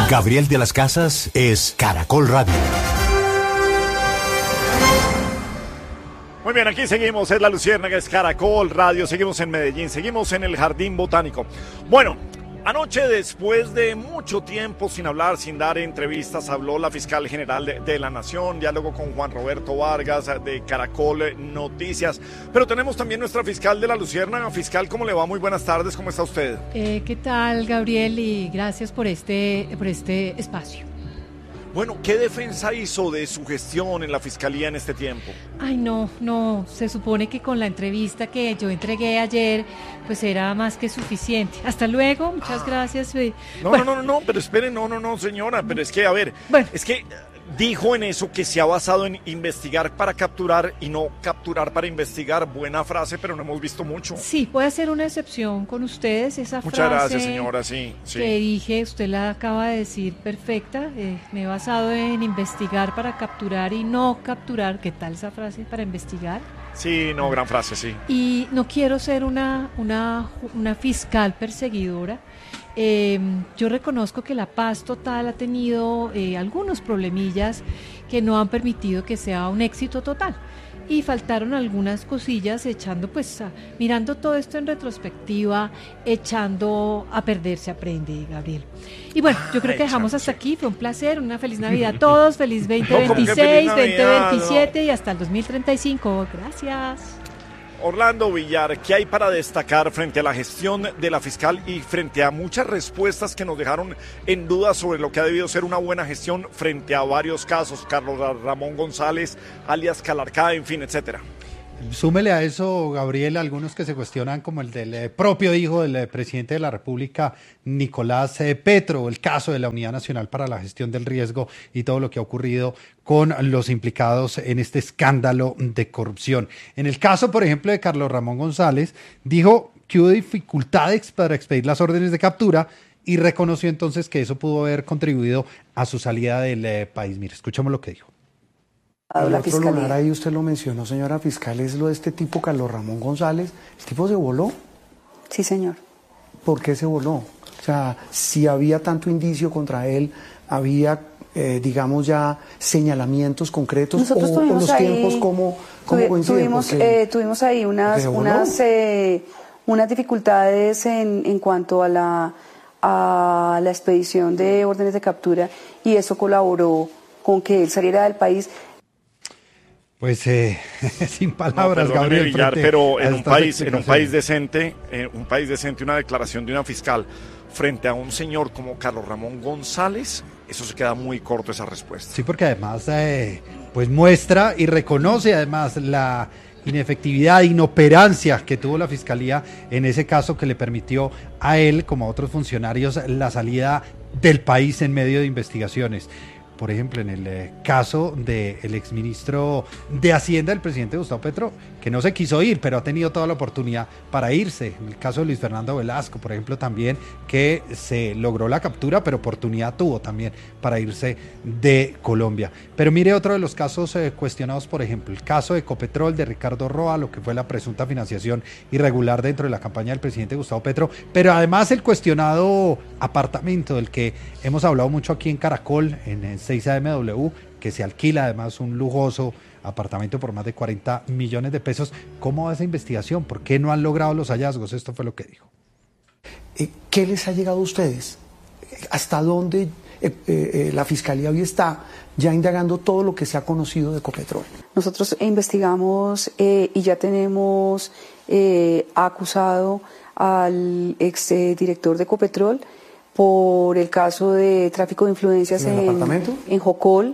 Gabriel de las Casas es Caracol Radio. Muy bien, aquí seguimos, es La Luciérnaga, es Caracol Radio, seguimos en Medellín, seguimos en el Jardín Botánico. Bueno, anoche, después de mucho tiempo sin hablar, sin dar entrevistas, habló la fiscal general de la Nación, diálogo con Juan Roberto Vargas de Caracol Noticias, pero tenemos también nuestra fiscal de La Luciérnaga. Fiscal, ¿cómo le va? Muy buenas tardes, ¿cómo está usted? ¿Qué tal, Gabriel? Y gracias por este espacio. Bueno, ¿qué defensa hizo de su gestión en la Fiscalía en este tiempo? Ay, no, se supone que con la entrevista que yo entregué ayer, pues era más que suficiente. Hasta luego, muchas gracias. No, pero espere, no, señora, pero es que, a ver, es que dijo en eso que se ha basado en investigar para capturar y no capturar para investigar. Buena frase, pero no hemos visto mucho. Sí, puede hacer una excepción con ustedes, esa Muchas frase. Muchas gracias, señora, sí. Que dije, usted la acaba de decir perfecta. Me he basado en investigar para capturar y no capturar. ¿Qué tal esa frase para investigar? Sí, no, gran frase, sí. Y no quiero ser una fiscal perseguidora. Yo reconozco que la paz total ha tenido algunos problemillas que no han permitido que sea un éxito total. Y faltaron algunas cosillas mirando todo esto en retrospectiva, echando a perder se aprende, Gabriel. Y bueno, yo creo que dejamos hasta aquí. Fue un placer, una feliz Navidad a todos, feliz 2026, 2027 y hasta el 2035. Gracias. Orlando Villar, ¿qué hay para destacar frente a la gestión de la fiscal y frente a muchas respuestas que nos dejaron en duda sobre lo que ha debido ser una buena gestión frente a varios casos? Carlos Ramón González, alias Calarcá, en fin, etcétera. Súmele a eso, Gabriel, algunos que se cuestionan, como el del propio hijo del presidente de la República, Nicolás Petro, el caso de la Unidad Nacional para la Gestión del Riesgo y todo lo que ha ocurrido con los implicados en este escándalo de corrupción. En el caso, por ejemplo, de Carlos Ramón González, dijo que hubo dificultades para expedir las órdenes de captura y reconoció entonces que eso pudo haber contribuido a su salida del país. Mire, escuchemos lo que dijo. El otro lugar ahí usted lo mencionó, señora fiscal, es lo de este tipo Carlos Ramón González. ¿El tipo se voló? Sí, señor. ¿Por qué se voló? O sea, si había tanto indicio contra él, había, digamos ya, señalamientos concretos. Nosotros o los ahí, tiempos, ¿cómo coinciden? Tuvimos ahí unas dificultades en cuanto a la expedición de órdenes de captura y eso colaboró con que él saliera del país. Pues sin palabras, Gabriel, Villar, pero en un país decente, una declaración de una fiscal frente a un señor como Carlos Ramón González, eso se queda muy corto, esa respuesta. Sí, porque además pues muestra y reconoce además la inefectividad, inoperancia que tuvo la Fiscalía en ese caso que le permitió a él, como a otros funcionarios, la salida del país en medio de investigaciones. Por ejemplo, en el caso del exministro de Hacienda, el presidente Gustavo Petro, que no se quiso ir, pero ha tenido toda la oportunidad para irse. En el caso de Luis Fernando Velasco, por ejemplo, también, que se logró la captura, pero oportunidad tuvo también para irse de Colombia. Pero mire otro de los casos cuestionados, por ejemplo, el caso de Ecopetrol, de Ricardo Roa, lo que fue la presunta financiación irregular dentro de la campaña del presidente Gustavo Petro, pero además el cuestionado apartamento del que hemos hablado mucho aquí en Caracol, en 6AMW, que se alquila además un lujoso apartamento por más de 40 millones de pesos. ¿Cómo va esa investigación? ¿Por qué no han logrado los hallazgos? Esto fue lo que dijo. ¿Qué les ha llegado a ustedes? ¿Hasta dónde la Fiscalía hoy está ya indagando todo lo que se ha conocido de Ecopetrol? Nosotros investigamos y ya tenemos acusado al ex director de Ecopetrol por el caso de tráfico de influencias en Jocol.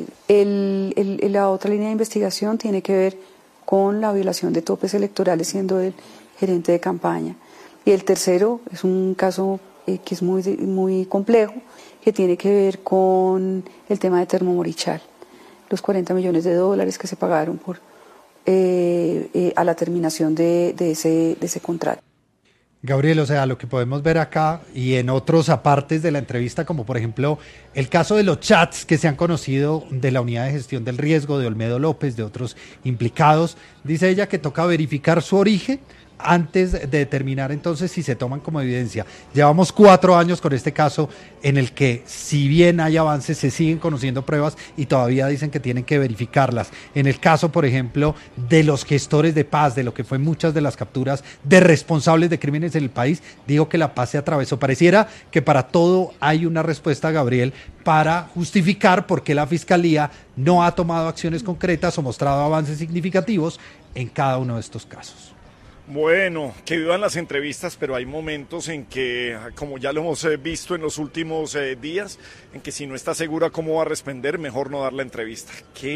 La otra línea de investigación tiene que ver con la violación de topes electorales siendo el gerente de campaña. Y el tercero es un caso que es muy complejo, que tiene que ver con el tema de Termomorichal, los $40 millones que se pagaron por a la terminación de ese contrato. Gabriel, o sea, lo que podemos ver acá y en otros apartes de la entrevista, como por ejemplo el caso de los chats que se han conocido de la Unidad de Gestión del Riesgo de Olmedo López, de otros implicados, dice ella que toca verificar su origen antes de determinar entonces si se toman como evidencia. Llevamos 4 años con este caso en el que, si bien hay avances, se siguen conociendo pruebas y todavía dicen que tienen que verificarlas. En el caso, por ejemplo, de los gestores de paz, de lo que fue muchas de las capturas de responsables de crímenes en el país, digo que la paz se atravesó. Pareciera que para todo hay una respuesta, Gabriel, para justificar por qué la Fiscalía no ha tomado acciones concretas o mostrado avances significativos en cada uno de estos casos. Bueno, que vivan las entrevistas, pero hay momentos en que, como ya lo hemos visto en los últimos días, en que si no está segura cómo va a responder, mejor no dar la entrevista.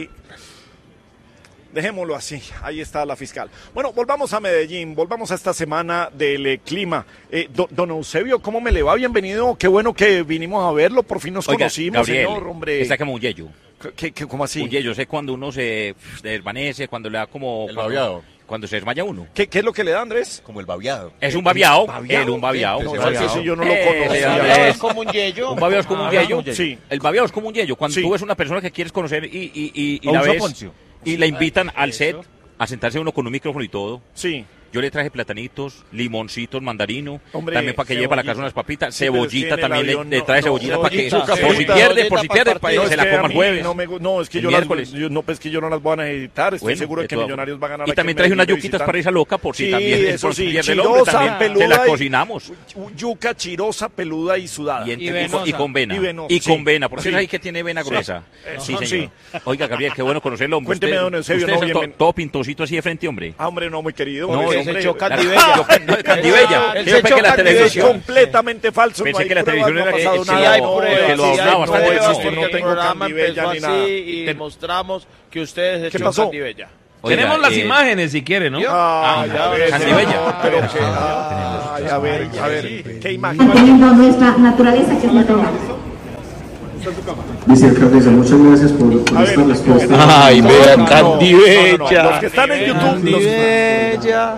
Dejémoslo así, ahí está la fiscal. Bueno, volvamos a Medellín, volvamos a esta semana del clima. Don Eusebio, ¿cómo me le va? Bienvenido, qué bueno que vinimos a verlo, por fin nos conocimos, Gabriel, señor, hombre. está como un yeyo. ¿Cómo así? Un yeyo, sé cuando uno se desvanece, cuando le da como... El babeado. Cuando se desmaya uno. ¿Qué es lo que le da, Andrés? Como el babeado. Es un babeado. ¿Babeado? Un babeado. No, eso yo no lo conozco. Es como un yeyo. Un babeado es como un yeyo. Sí. El babeado es como un yeyo. Cuando Sí. tú ves una persona que quieres conocer y O la un ves soponcio. y la invitan al set a sentarse uno con un micrófono y todo. Sí. Yo le traje platanitos, limoncitos, mandarino, Hombre, también para que lleve para la casa unas papitas, Sí, pero cebollita, es que en el también avión le trae cebollita para que cebollita, por si pierde, No, se la coma el jueves. No, es que El yo miércoles. pues que yo no las voy a necesitar. Estoy Bueno, seguro de que todas Millonarios va a ganar. Y aquí también en traje unas Medellín yuquitas visitante. para esa loca por si Sí, también eso por si sí, pierde el hombre, chirosa, también se peluda la y- cocinamos. Yuca chirosa, peluda y sudada. Y con vena. Y venosa, Y con sí. vena, porque Sí. es ahí que tiene vena gruesa. Sí, Sí. señor. Oiga, Gabriel, qué bueno conocerlo, hombre. Cuénteme, don Eusebio, usted no, es bien- todo pintoncito así de frente, hombre. Ah, hombre, no, muy querido. No, hombre, ese hombre. echó Candibella. No, de Candibella. Él Yo pensé que la Es televisión... completamente falso. Pensé no hay que la pruebas, televisión no ha era que pasado se nada. hay No, pruebas, que lo sí hay hablaba bastante, pruebas, existe, porque no el tengo programa Candibella empezó ni nada. así y demostramos que ustedes ¿Qué echó pasó? Candibella. Oiga, Tenemos las imágenes si quiere, ¿no? Ay, a ver, Candibella. señor, pero que... Ay, a ver, ¿qué imagen? Teniendo nuestra naturaleza que es la toma. Vicealcaldesa, muchas gracias por esta respuesta. Ay, vean, Candibella. Los que están en YouTube... Candibella.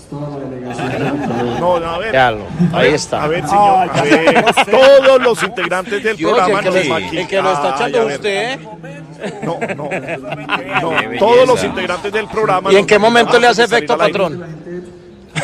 No, a ver. Véalo, ahí está. A ver, señor. A ver, todos los integrantes del programa el que nos lo- maquillan. el que lo está echando Ay, a ver. usted, No, Qué belleza. todos los integrantes del programa. ¿Y en nos qué momento maquillamos le hace antes de efecto, salir al aire. patrón?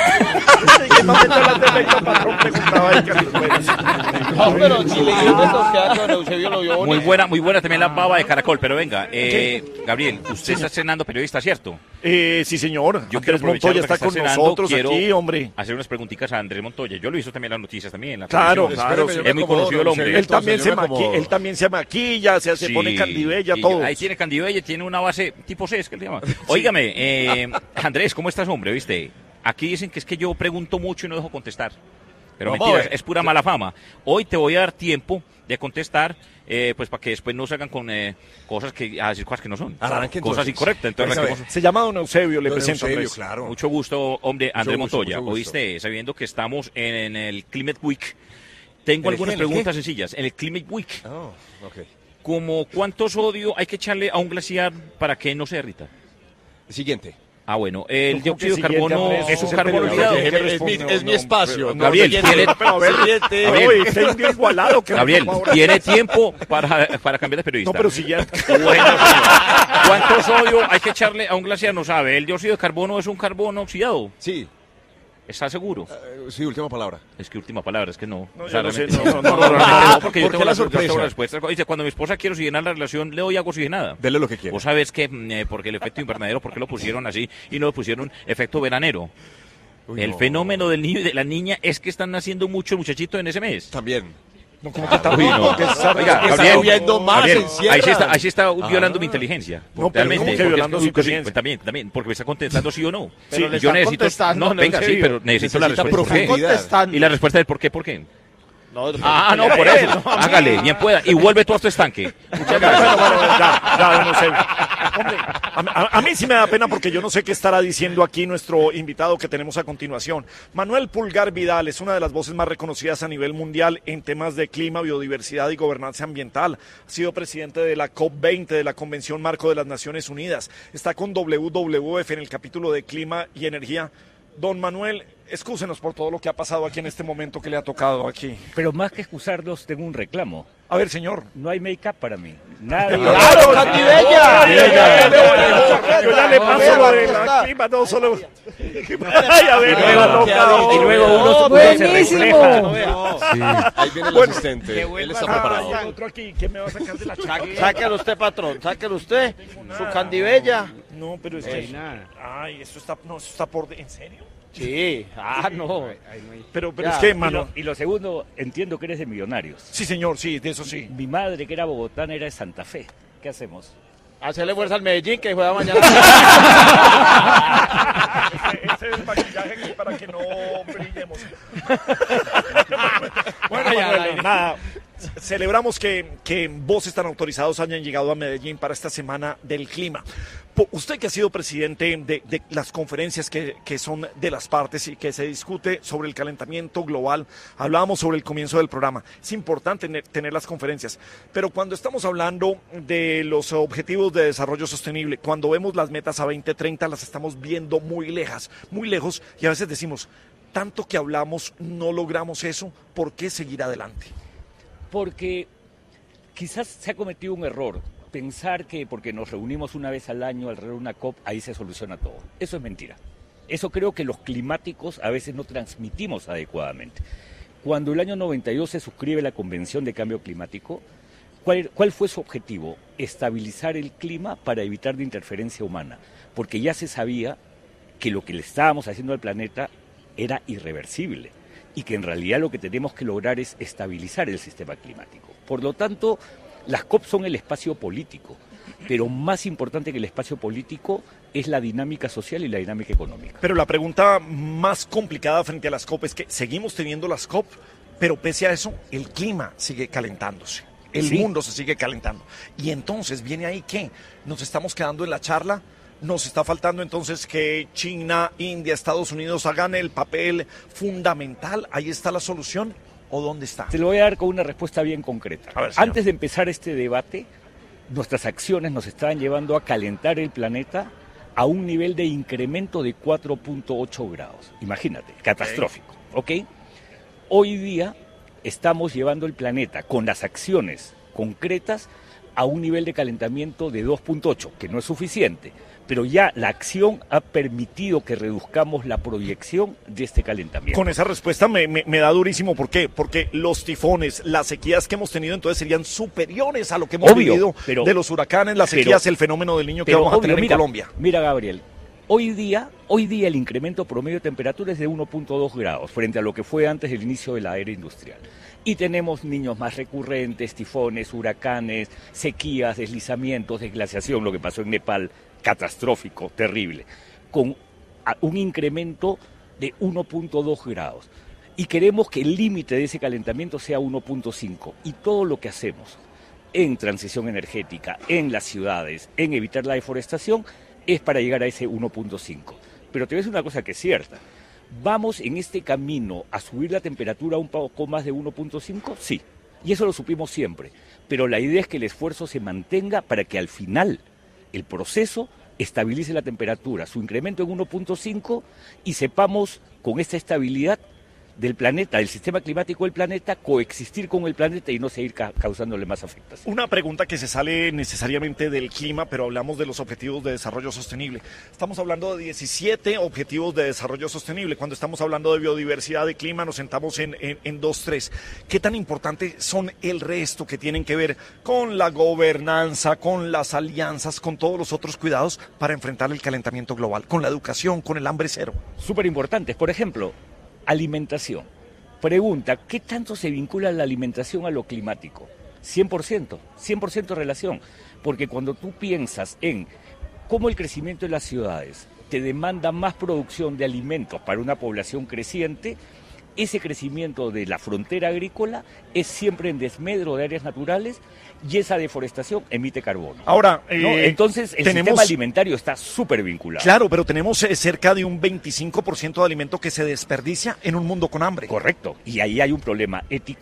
¿En qué momento le hace efecto, patrón? Preguntaba ahí, Carlos Pérez. No, pero si le dio que don Eusebio lo vio Muy buena también la baba de caracol, pero venga, Gabriel, usted está estrenando periodista, ¿cierto? Sí, señor. Yo quiero Andrés aprovechar Montoya lo que está con estrenando, nosotros quiero aquí, hombre. hacer unas preguntitas a Andrés Montoya. Yo lo he visto también en las noticias también. En la Claro, televisión. claro. Espéreme, yo Es me muy acomodo, conocido el don hombre. Eusebio. Él también, Entonces, yo me acomodo. él también se maquilla, se Sí, pone candibella, y todo. ahí tiene candibella, tiene una base tipo C, es que le llama. Óigame, Andrés, ¿cómo estás, hombre? ¿Viste? Aquí dicen que es que yo pregunto mucho y no dejo contestar. Pero Vamos a mentiras, ver. es pura mala fama. Hoy te voy a dar tiempo de contestar, pues para que después no salgan con cosas que, a decir cosas que no son. Arranque, Cosas entonces. incorrectas. Entonces, Vamos a ver. arranquemos. Se llama don Eusebio, le Don presento. Eusebio, Andrés. claro. Mucho gusto, hombre, Andrés gusto, Montoya. mucho gusto. Oíste, sabiendo que estamos en el Climate Week, tengo ¿En el algunas qué? ¿En el preguntas qué? sencillas. En el Climate Week, Oh, ok. como ¿cuánto sodio hay que echarle a un glaciar para que no se derrita? Siguiente. Ah, bueno, el ¿Cómo dióxido que de carbono siguiente, Andrés? es un Ese carbono periodista oxidado. tiene que responder, Es mi espacio. no, Gabriel, siguiente, tiene- pero a ver, Gabriel. Uy, está igualado. que Gabriel, por favor. tiene tiempo para cambiar de periodista. No, pero siguiente. Bueno, señor. ¿Cuánto sodio hay que echarle a un glaciar? No sabe. ¿El dióxido de carbono es un carbono oxidado? Sí, ¿Está seguro? sí, última palabra. Es que última palabra, es que no. No, O sea, yo no sé, realmente no, realmente no, porque yo ¿Por tengo qué la yo tengo sorpresa? respuesta. Dice, cuando mi esposa quiere oxigenar la relación, le doy agua oxigenada. Dele lo que quiera. Vos sabés que, porque el efecto invernadero, ¿por qué lo pusieron así y no lo pusieron efecto veranero? Uy, El no. fenómeno del niño y de la niña es que están naciendo muchos muchachitos en ese mes. También. No, como que está Uy, no. que está- Oiga, que está Gabriel, lloviendo más, Gabriel, encierra. ahí sí está violando mi inteligencia. No, pero ¿cómo que porque violando es- su inteligencia? También, porque me está contestando sí o no. Pero Sí, le yo está necesito. contestando, No, venga, sí, Eusebio. pero necesito la Necesita respuesta. ¿Por qué? profundidad. Y la respuesta del por qué, ¿por qué? No, Ah, no, por eso. Hágale, bien pueda. Y vuelve tú a tu estanque. Muchas gracias. Bueno, ya, no sé. Hombre, a mí sí me da pena porque yo no sé qué estará diciendo aquí nuestro invitado que tenemos a continuación. Manuel Pulgar Vidal es una de las voces más reconocidas a nivel mundial en temas de clima, biodiversidad y gobernanza ambiental. Ha sido presidente de la COP20, de la Convención Marco de las Naciones Unidas. Está con WWF en el capítulo de clima y energía. Don Manuel, excúsenos por todo lo que ha pasado aquí en este momento que le ha tocado aquí. Pero más que excusarlos, tengo un reclamo. A ver, señor. No hay make-up para mí. Nada. ¡Claro, Candibella! Yo ya le paso lo de la clima, no solo... Ay, a ver, y luego uno buenísimo. Ahí viene el asistente. Él está preparado. Hay otro aquí, ¿qué me va a sacar de la chaqueta? Sáquelo usted, patrón, sáquelo usted. Su Candibella. No, pero es que... Ay, eso está por... ¿En serio? Sí, no. Pero Ya, es que, mano... Y lo segundo, entiendo que eres de Millonarios. Sí, señor, sí, de eso sí. Mi madre, que era bogotana, era de Santa Fe. ¿Qué hacemos? Hacerle fuerza al Medellín que juega mañana. Ese es el maquillaje para que no brillemos. Bueno, nada. Celebramos que voces tan autorizados hayan llegado a Medellín para esta semana del clima. Usted que ha sido presidente de las conferencias que son de las partes y que se discute sobre el calentamiento global, hablábamos sobre el comienzo del programa, es importante tener las conferencias, pero cuando estamos hablando de los objetivos de desarrollo sostenible, cuando vemos las metas a 2030 las estamos viendo muy lejos y a veces decimos, tanto que hablamos, no logramos eso, ¿por qué seguir adelante? Porque quizás se ha cometido un error, pensar que porque nos reunimos una vez al año alrededor de una COP, ahí se soluciona todo. Eso es mentira. Eso creo que los climáticos a veces no transmitimos adecuadamente. Cuando el año 92 se suscribe la Convención de Cambio Climático, ¿cuál fue su objetivo? Estabilizar el clima para evitar de interferencia humana, porque ya se sabía que lo que le estábamos haciendo al planeta era irreversible y que en realidad lo que tenemos que lograr es estabilizar el sistema climático. Por lo tanto, las COP son el espacio político, pero más importante que el espacio político es la dinámica social y la dinámica económica. Pero la pregunta más complicada frente a las COP es que seguimos teniendo las COP, pero pese a eso, el clima sigue calentándose. El mundo se sigue calentando. Y entonces, ¿viene ahí qué? ¿Nos estamos quedando en la charla? ¿Nos está faltando entonces que China, India, Estados Unidos hagan el papel fundamental? ¿Ahí está la solución? ¿O dónde está? Te lo voy a dar con una respuesta bien concreta. A ver, señor. Antes de empezar este debate, nuestras acciones nos estaban llevando a calentar el planeta a un nivel de incremento de 4.8 grados. Imagínate, catastrófico, ¿ok? Hoy día estamos llevando el planeta con las acciones concretas a un nivel de calentamiento de 2.8, que no es suficiente, pero ya la acción ha permitido que reduzcamos la proyección de este calentamiento. Con esa respuesta me da durísimo. ¿Por qué? Porque los tifones, las sequías que hemos tenido entonces serían superiores a lo que hemos vivido de los huracanes, las sequías, el fenómeno del Niño que vamos a tener en Colombia. Mira, Gabriel, hoy día el incremento promedio de temperatura es de 1.2 grados frente a lo que fue antes del inicio de la era industrial. Y tenemos niños más recurrentes, tifones, huracanes, sequías, deslizamientos, desglaciación, lo que pasó en Nepal, catastrófico, terrible, con un incremento de 1.2 grados. Y queremos que el límite de ese calentamiento sea 1.5. Y todo lo que hacemos en transición energética, en las ciudades, en evitar la deforestación, es para llegar a ese 1.5. Pero te ves una cosa que es cierta. ¿Vamos en este camino a subir la temperatura un poco más de 1.5? Sí, y eso lo supimos siempre. Pero la idea es que el esfuerzo se mantenga para que al final el proceso estabilice la temperatura, su incremento en 1.5 y sepamos con esta estabilidad del planeta, del sistema climático del planeta, coexistir con el planeta y no seguir causándole más afectación. Una pregunta que se sale necesariamente del clima, pero hablamos de los objetivos de desarrollo sostenible. Estamos hablando de 17 objetivos de desarrollo sostenible. Cuando estamos hablando de biodiversidad, de clima, nos sentamos en 2, 3. ¿Qué tan importantes son el resto que tienen que ver con la gobernanza, con las alianzas, con todos los otros cuidados para enfrentar el calentamiento global, con la educación, con el hambre cero? Súper importantes. Por ejemplo, alimentación. Pregunta, ¿qué tanto se vincula la alimentación a lo climático? 100% relación. Porque cuando tú piensas en cómo el crecimiento de las ciudades te demanda más producción de alimentos para una población creciente, ese crecimiento de la frontera agrícola es siempre en desmedro de áreas naturales y esa deforestación emite carbono. Ahora, ¿no? Entonces el sistema alimentario está súper vinculado. Claro, pero tenemos cerca de un 25% de alimento que se desperdicia en un mundo con hambre. Correcto, y ahí hay un problema ético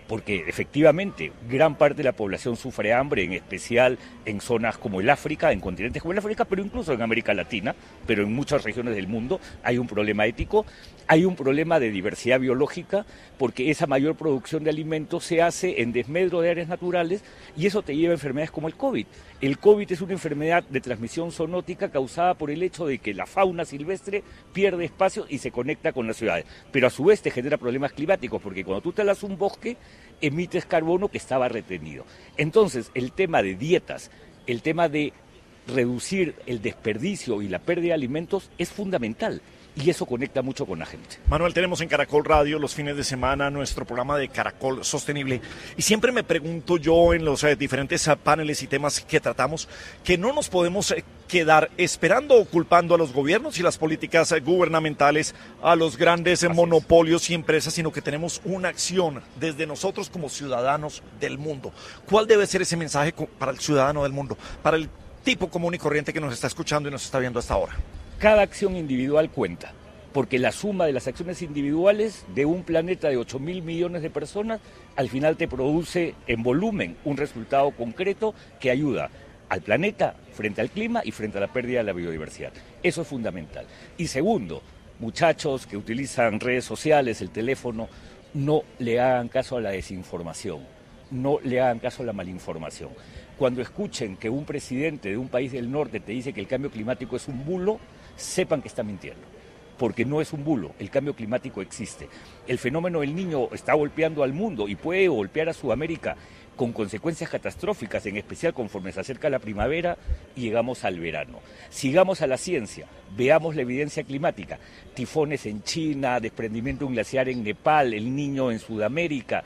porque efectivamente gran parte de la población sufre hambre, en especial en zonas como el África, en continentes como el África, pero incluso en América Latina, pero en muchas regiones del mundo hay un problema ético, hay un problema de diversidad biológica, porque esa mayor producción de alimentos se hace en desmedro de áreas naturales y eso te lleva a enfermedades como el COVID. El COVID es una enfermedad de transmisión zoonótica causada por el hecho de que la fauna silvestre pierde espacio y se conecta con las ciudades, pero a su vez te genera problemas climáticos, porque cuando tú talas un bosque, emites carbono que estaba retenido. Entonces, el tema de dietas, el tema de reducir el desperdicio y la pérdida de alimentos es fundamental. Y eso conecta mucho con la gente. Manuel, tenemos en Caracol Radio los fines de semana nuestro programa de Caracol Sostenible. Y siempre me pregunto yo en los diferentes paneles y temas que tratamos, que no nos podemos quedar esperando o culpando a los gobiernos y las políticas gubernamentales, a los grandes monopolios y empresas, sino que tenemos una acción desde nosotros como ciudadanos del mundo. ¿Cuál debe ser ese mensaje para el ciudadano del mundo, para el tipo común y corriente que nos está escuchando y nos está viendo hasta ahora? Cada acción individual cuenta, porque la suma de las acciones individuales de un planeta de 8.000 millones de personas, al final te produce en volumen un resultado concreto que ayuda al planeta frente al clima y frente a la pérdida de la biodiversidad. Eso es fundamental. Y segundo, muchachos que utilizan redes sociales, el teléfono, no le hagan caso a la desinformación, no le hagan caso a la malinformación. Cuando escuchen que un presidente de un país del norte te dice que el cambio climático es un bulo, sepan que está mintiendo, porque no es un bulo, el cambio climático existe. El fenómeno del Niño está golpeando al mundo y puede golpear a Sudamérica con consecuencias catastróficas, en especial conforme se acerca la primavera y llegamos al verano. Sigamos a la ciencia, veamos la evidencia climática, tifones en China, desprendimiento de un glaciar en Nepal, el Niño en Sudamérica,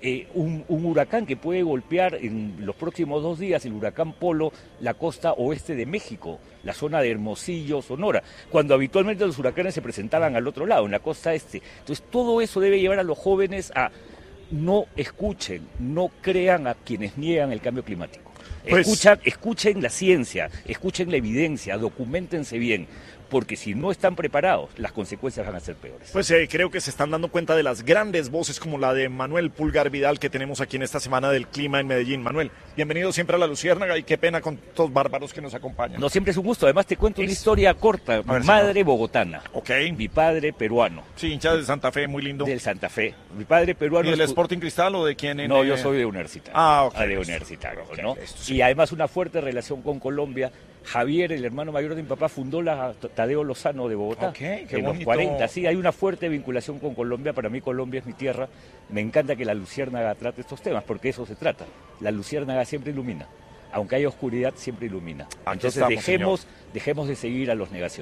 un huracán que puede golpear en los próximos 2 días, el huracán Polo, la costa oeste de México, la zona de Hermosillo, Sonora, cuando habitualmente los huracanes se presentaban al otro lado, en la costa este. Entonces todo eso debe llevar a los jóvenes a no escuchen, no crean a quienes niegan el cambio climático. Escuchen la ciencia, escuchen la evidencia, documentense bien, porque si no están preparados, las consecuencias van a ser peores. Pues creo que se están dando cuenta de las grandes voces como la de Manuel Pulgar Vidal que tenemos aquí en esta semana del clima en Medellín. Manuel, bienvenido siempre a La Luciérnaga y qué pena con estos bárbaros que nos acompañan. No, siempre es un gusto. Además te cuento una historia corta. Madre bogotana. Ok. Mi padre peruano. Sí, hincha de Santa Fe, muy lindo. Del Santa Fe. Mi padre peruano. ¿Y del Sporting Cristal o de quién? No, yo soy de Universitario. Ah, ok. De Universitario, okay, ¿no? Sí. Y además una fuerte relación con Colombia. Javier, el hermano mayor de mi papá, fundó la Tadeo Lozano de Bogotá. Okay, qué en bonito. los 40, sí, hay una fuerte vinculación con Colombia. Para mí Colombia es mi tierra. Me encanta que la Luciérnaga trate estos temas, porque eso se trata. La Luciérnaga siempre ilumina. Aunque haya oscuridad, siempre ilumina. Entonces dejemos de seguir a los negacionistas.